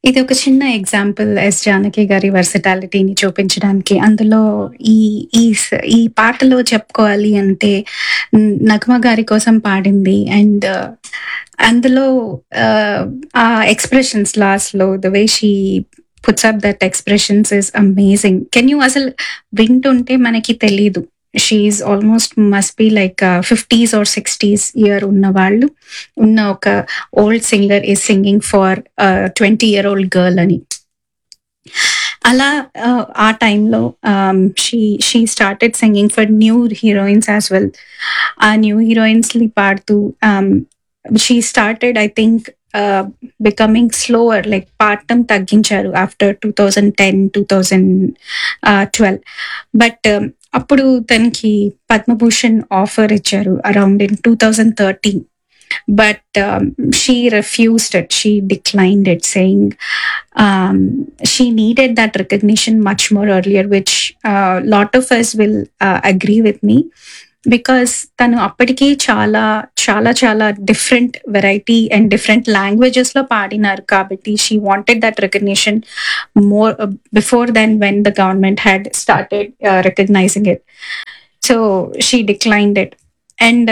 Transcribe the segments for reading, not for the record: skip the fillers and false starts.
ఇది ఒక చిన్న ఎగ్జాంపుల్ ఎస్ జానకి గారి వర్సటాలిటీని చూపించడానికి. అందులో ఈ ఈ స్ ఈ పాటలో చెప్పుకోవాలి అంటే నగ్మ గారి కోసం పాడింది. అండ్ అందులో ఆ ఎక్స్‌ప్రెషన్స్ లాస్ట్‌లో the way she puts up that expressions is amazing. Can you అసలు వింటుంటే మనకి తెలీదు. She is almost must be like 50s are 60s year ఉన్నవాళ్ళు ఉన్న ఒక old singer is singing for 20-year old girl అని. అలా ఆ టైంలో she started singing for new heroines as well. ఆ న్యూ హీరోయిన్స్‌ని పాడుతూ she started I think becoming slower, like పాడటం తగ్గించారు ఆఫ్టర్ 2010, 2012. బట్ అప్పుడు తనకి పద్మభూషణ్ ఆఫర్ ఇచ్చారు around in 2013. But she refused it. She declined it, saying she needed that recognition much more earlier, which lot of us will agree with me, because తను అప్పటికి చాలా చాలా చాలా different variety and different languages లో పాడినారు కాబట్టి she wanted that recognition more before then when the government had started recognising it. So she declined it. And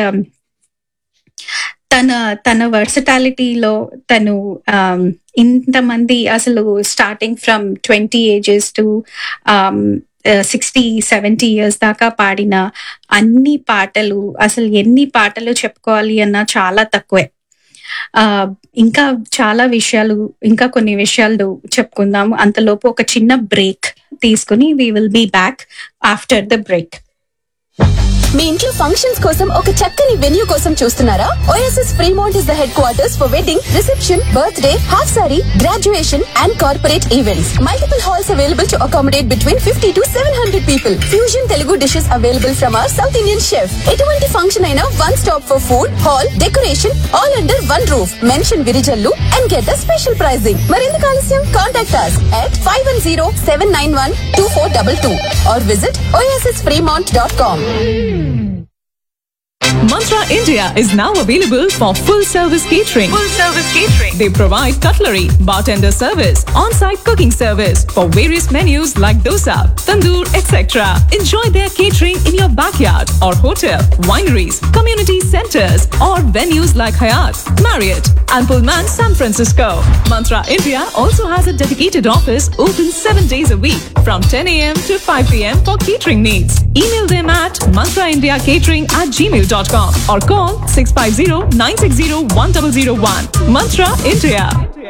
తన వర్సటాలిటీలో తను ఇంతమంది అసలు starting from 20 ages to 60-70 years దాకా పాడిన అన్ని పాటలు, అసలు ఎన్ని పాటలు చెప్పుకోవాలి అన్నా చాలా తక్కువే. ఇంకా చాలా విషయాలు, ఇంకా కొన్ని విషయాలు చెప్పుకుందాము. అంతలోపు ఒక చిన్న బ్రేక్ తీసుకుని we will be back after the break. మీ ఇంట్లో ఫంక్షన్స్ కోసం ఒక చక్కని వెన్యూ కోసం చూస్తున్నారా? OSS Fremont is the head quarters for wedding, reception, birthday, half sorry, graduation and corporate events. Multiple halls available to accommodate between 50 to 700 people. Fusion Telugu dishes available from our South Indian chef. ఎటువంటి function అయినా one stop for food, hall, decoration all under one roof. Mention Virijallu and get the special pricing. మరెందుకు ఆలస్యం? Contact us at 510-791-2422 or visit ossfremont.com. Mantra India is now available for full service catering. They provide cutlery, bartender service, on-site cooking service for various menus like dosa, tandoor, etc. Enjoy their catering in your backyard or hotel, wineries, community centers or venues like Hyatt, Marriott and Pullman San Francisco. Mantra India also has a dedicated office open 7 days a week from 10 a.m. to 5 p.m. for catering needs. Email them at mantraindiacatering@gmail.com or call 650-960-1001. Mantra India.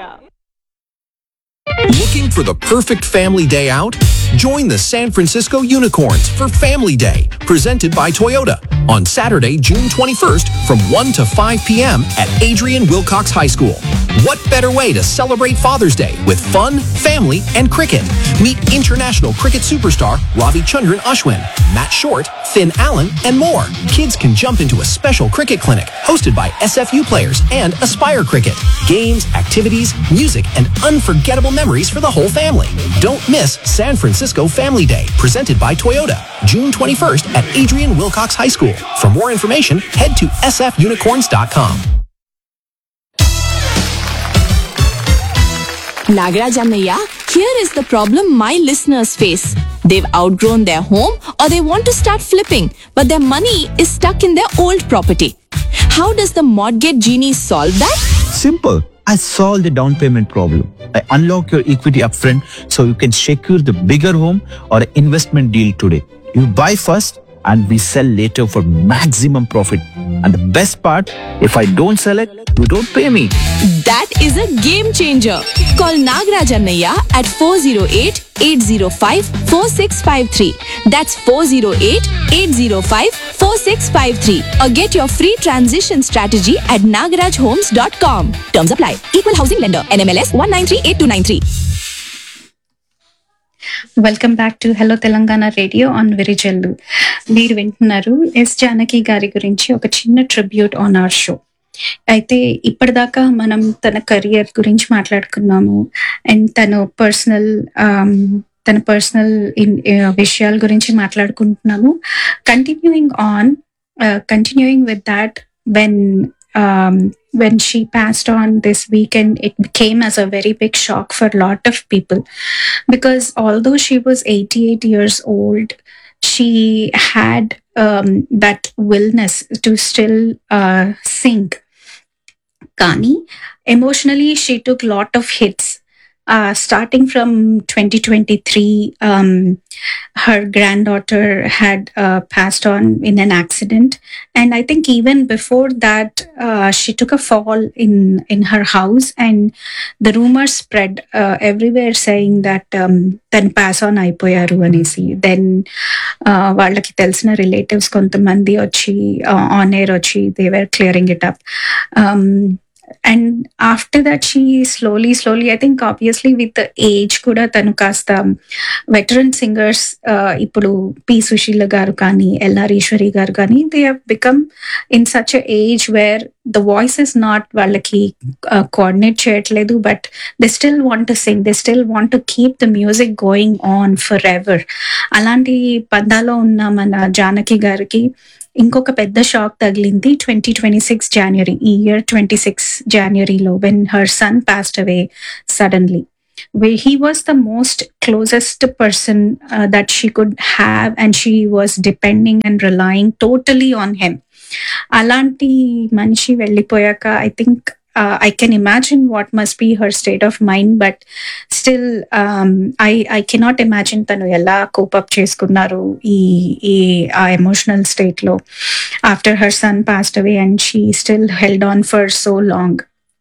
Looking for the perfect family day out? Join the San Francisco Unicorns for Family Day, presented by Toyota, on Saturday, June 21st from 1 to 5 p.m. at Adrian Wilcox High School. What better way to celebrate Father's Day with fun, family, and cricket? Meet international cricket superstar Ravi Chandran Ashwin, Matt Short, Finn Allen, and more. Kids can jump into a special cricket clinic hosted by SFU players and Aspire Cricket. Games, activities, music, and unforgettable memories for the whole family. Don't miss San Francisco Family Day, presented by Toyota, June 21st at Adrian Wilcox High School. For more information, head to sfunicorns.com. Nagaraj Annaya, here is the problem my listeners face. They've outgrown their home or they want to start flipping, but their money is stuck in their old property. How does the Mortgage Genie solve that? Simple. I solved the down payment problem. I unlock your equity upfront so you can secure the bigger home or an investment deal today. You buy first and we sell later for maximum profit. And the best part, if I don't sell it, you don't pay me. That is a game changer. Call Nagaraj Annaya at 408-805-4653. That's 408-805-4653. Or get your free transition strategy at nagarajhomes.com. Terms apply. Equal housing lender. NMLS 1938293. Welcome back to hello Telangana radio on Virijallu. మీరు వింటున్నారు yes Janaki గారి గురించి ఒక చిన్న tribute on our show. అయితే ఇప్పటిదాకా మనం తన కెరియర్ గురించి మాట్లాడుకున్నాము అండ్ తన పర్సనల్ విషయాల గురించి మాట్లాడుకుంటున్నాము. Continuing with that, when when she passed on this weekend, it came as a very big shock for a lot of people, because although she was 88 years old, she had that willness to still sing. Kani, emotionally, she took lot of hits. Starting from 2023, her granddaughter had passed on in an accident, and I think even before that, she took a fall in her house, and the rumors spread everywhere saying that then pass on అయిపోయారు అనేసి. Then వాళ్ళకి తెలిసిన relatives కొంతమంది వచ్చి on air వచ్చి they were clearing it up. And after that, she slowly, I think obviously with the age kuda tanu kasta veteran singers, ippudu P. Sushila garu kani, L.R. Ishwari garu kani, they have become in such a age where the voice is not వాళ్ళకి coordinate చేయట్లేదు, but they still want to sing, they still want to keep the music going on forever. అలాంటి పందాలో ఉన్న మన జానకి గారికి ఇంకొక పెద్ద shock తగిలింది 2026 January, ఈ year 26 Januaryలో, when her son passed away suddenly. Where he was the most closest person that she could have, and she was depending and relying totally on him. అలాంటి మనిషి వెళ్ళిపోయాక I think I can imagine what must be her state of mind, but still I cannot imagine tanu ela cope up చేసుకున్నారు ఈ emotional state లో after her son passed away, and she still held on for so long.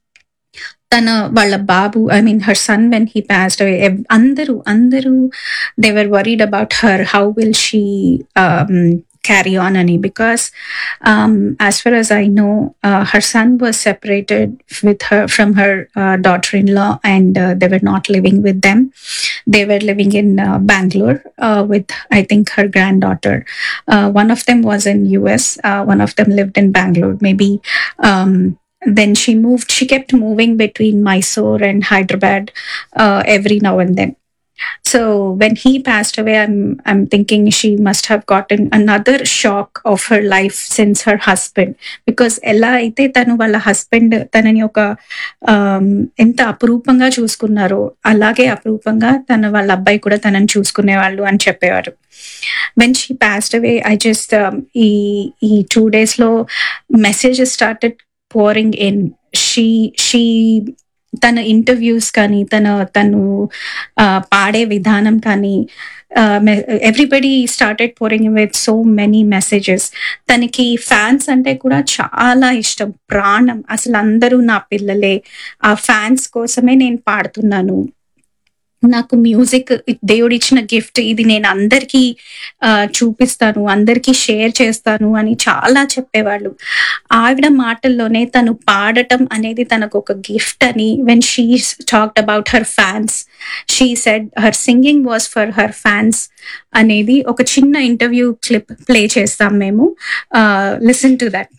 తన వాళ్ళ బాబు, I mean her son, when he passed away, అందరూ they were worried about her, how will she carry on ani, because as far as I know, her son was separated from her daughter-in-law, and they were not living with them. They were living in Bangalore with, I think, her granddaughter. One of them was in US, one of them lived in Bangalore. Maybe then she kept moving between Mysore and Hyderabad every now and then. So when he passed away, I'm thinking she must have gotten another shock of her life since her husband, because ella aithe tanu walla husband tanani oka enta apurupanga chusukunnaro alage apurupanga tana walla abbai kuda tanani chusukunevallu ani cheppevaru. When she passed away, I just ee 2 days lo messages started pouring in. She తన interviews కానీ తను పాడే విధానం కానీ, everybody started pouring with so many messages. తనకి fans అంటే కూడా చాలా ఇష్టం, ప్రాణం. అసలు అందరూ నా పిల్లలే, ఆ ఫ్యాన్స్ కోసమే నేను పాడుతున్నాను, నాకు మ్యూజిక్ దేవుడు ఇచ్చిన గిఫ్ట్, ఇది నేను అందరికీ చూపిస్తాను, అందరికీ షేర్ చేస్తాను అని చాలా చెప్పేవాళ్ళు. ఆవిడ మాటల్లోనే తను పాడటం అనేది తనకు ఒక గిఫ్ట్ అని, when she talked about her fans, she said her singing was for her fans అనేది ఒక చిన్న ఇంటర్వ్యూ క్లిప్ ప్లే చేస్తాం మేము. Listen to that.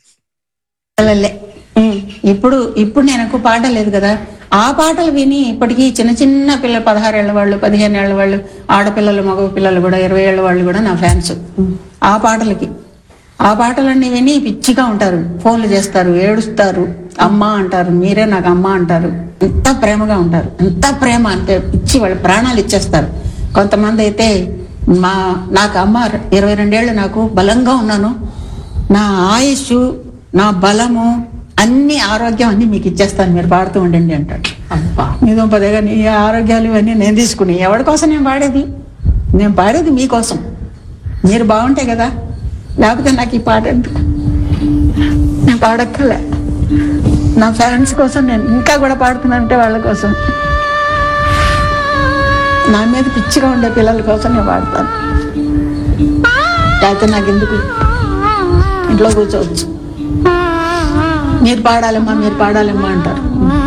ఇప్పుడు నేను ఎక్కువ పాడలేదు కదా, ఆ పాటలు విని ఇప్పటికీ చిన్న చిన్న పిల్లలు, 16 ఏళ్ల వాళ్ళు, 15 ఏళ్ల వాళ్ళు, ఆడపిల్లలు, మగ పిల్లలు కూడా, 20 ఏళ్ల వాళ్ళు కూడా నా ఫ్యాన్స్. ఆ పాటలన్నీ విని పిచ్చిగా ఉంటారు, ఫోన్లు చేస్తారు, ఏడుస్తారు, అమ్మ అంటారు, మీరే నాకు అమ్మ అంటారు. ఎంత ప్రేమగా ఉంటారు, ఎంత ప్రేమ అంటే పిచ్చి, వాళ్ళు ప్రాణాలు ఇచ్చేస్తారు. కొంతమంది అయితే నాకు అమ్మ 22 ఏళ్ళు, నాకు బలంగా ఉన్నాను, నా ఆయుష్, నా బలము, అన్ని ఆరోగ్యం అన్ని మీకు ఇచ్చేస్తాను, మీరు పాడుతూ ఉండండి అంటాడు. అబ్బా నీదో పదేగా, నీ ఆరోగ్యాలు ఇవన్నీ నేను తీసుకుని ఎవరి కోసం నేను పాడేది మీకోసం, మీరు బాగుంటే కదా, లేకపోతే నాకు ఈ పాట ఎందుకు, నేను పాడక్కర్లే. నా ఫ్యాన్స్ కోసం నేను ఇంకా కూడా పాడుతున్నానంటే వాళ్ళ కోసం, నా మీద పిచ్చిగా ఉండే పిల్లల కోసం నేను పాడతాను. లేకపోతే నాకు ఎందుకు, ఇంట్లో కూర్చోవచ్చు, మీరు పాడాలమ్మా అంటారు.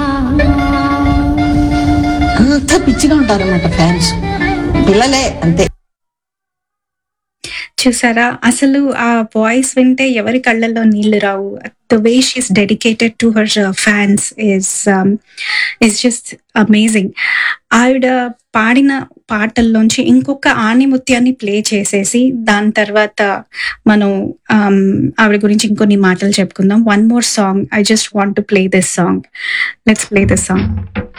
అంత పిచ్చిగా ఉంటారన్నమాట ఫ్యాన్స్, పిల్లలే అంతే. చూసారా, అసలు ఆ వాయిస్ వింటే ఎవరి కళ్ళల్లో నీళ్లు రావు. The way she's dedicated to her fans is just amazing. ఆవిడ పాడిన పాటల్లోంచి ఇంకొక ఆణిముత్యాన్ని ప్లే చేసేసి దాని తర్వాత మనం ఆవిడ గురించి ఇంకొన్ని మాటలు చెప్పుకుందాం. One more song. I just want to play this song. Let's play this song.